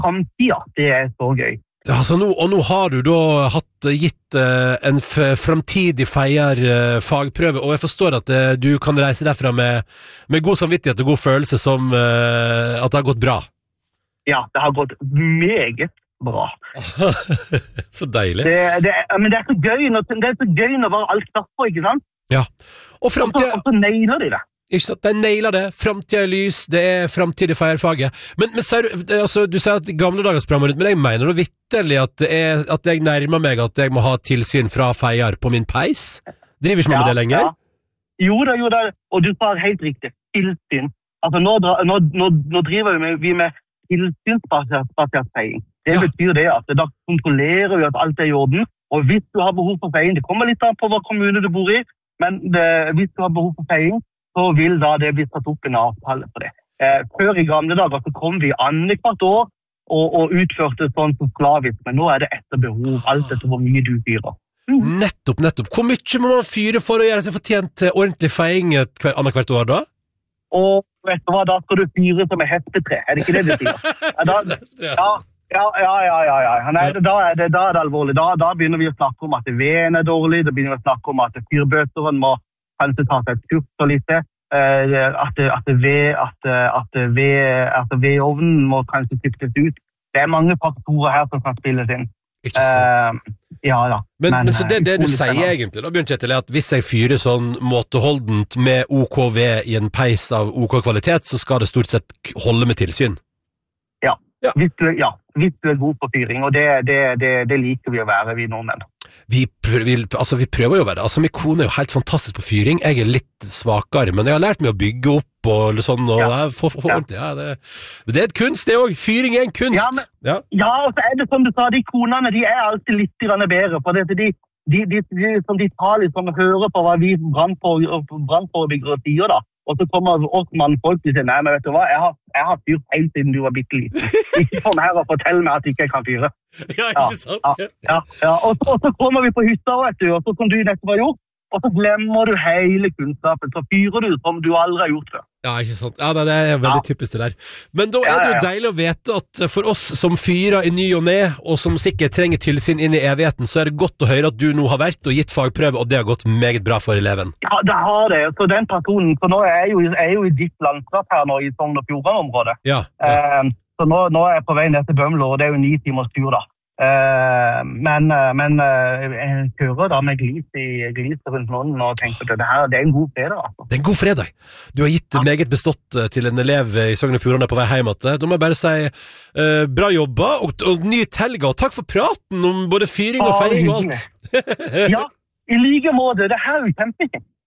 fremtiden, det så gøy. Altså nå har du da gitt en fremtidig feier fagprøve, og jeg forstår at du kan reise derfra med god samvittighet og god følelse som at det har gått bra. Ja, det har gått meget bra. Så deilig. Men det så gøy når bare alt klapper, ikke sant? Ja. Og så nailer de det. Ikke sant, de nailer det, fremtiden lys, det fremtidig feierfaget. Men sier du sier at gamle dager sprang rundt, men jeg mener da vitterlig at jeg nærmer meg at jeg må ha tilsyn fra feier på min peis? Driver ikke man med det lenger? Ja. Jo da, og du tar helt riktig, tilsyn. Altså nå driver vi med tilsynsbasert feiring. Det betyr det at da kontrollerer vi at alt i orden, og hvis du har behov for feiring, det kommer litt an på hva kommune du bor i, men hvis du har behov for feiring, så vil da det bli satt opp en avtale på det. Før i gamle dager så kom vi annethvert år og utførte sånn som slavisk, men nå det etter behov, alt etter hvor mye du fyrer. Nettopp. Hvor mye må man fyre for å gjøre seg fortjent til ordentlig feiring annethvert år da? Og vet du hva, da skal du fyre som et hestetre, det ikke det du sier? Ja. Nei, da det alvorlig. Da begynner vi å snakke om at veden dårlig, da begynner vi å snakke om at fyrbøteren må kanskje ta seg et kurs og litt, at vedovnen må kanskje skiftes ut. Det mange faktorer her som kan spilles inn. Ikke sant. Ja da. Men så det du sier egentlig, da, Bjørn Kjetil, at hvis jeg fyrer sånn måteholdent med OKV i en peis av OK kvalitet, så skal det stort sett holde med tilsyn? Ja. Hvis du god på fyring, og det liker vi å være, vi nordmenn. Vi prøver jo å være det. Altså, min kone jo helt fantastisk på fyring. Jeg litt svakere, men jeg har lært meg å bygge opp og sånn, og få ordentlig. Ja, det et kunst, det også. Fyring en kunst. Og så det som du sa, de konene, de alltid litt bedre, for de tar litt sånn, hører på hva vi brannforebyggere sier da. Og så kommer oss mannfolk til å si, nei, men vet du hva, jeg har fyrt helt siden du var bitteliten. Ikke kom her og fortell meg at jeg ikke kan fyre. Ja, ikke sant? Ja. Og så kommer vi på hytta, vet du, og så som du nettopp har gjort, og så glemmer du hele kunnskapen, så fyrer du som du aldri har gjort før. Ja, ikke sant? Ja, det veldig typisk det der. Men da det jo deilig å vete at for oss som fyrer i ny og ned, og som sikkert trenger tilsyn inn i evigheten, så det godt å høre at du nå har vært og gitt fagprøve, og det har gått meget bra for eleven. Ja, det har det. Så den personen, for nå er jeg jo i ditt landskap her nå i Sogn og Fjordane-området. Ja. Så nå er jeg på vei ned til Bømlo, og det er jo 9 timers tur da. Men jeg kører da med glis rundt noen og tenker at det en god fredag altså. Det en god fredag. Du har gitt meget bestått til en elev i Sogn og Fjordane på vei hjem til. Da må jeg bare si bra jobba og nyt helga, og takk for praten om både fyring og feiring og alt. Ja, i like måte, det her jo kjempefint.